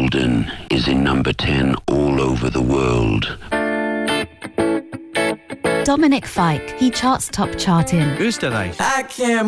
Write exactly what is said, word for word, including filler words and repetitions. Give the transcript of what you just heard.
Golden is in number ten all over the world. Dominic Fike, he charts top charting. Österreich. I can't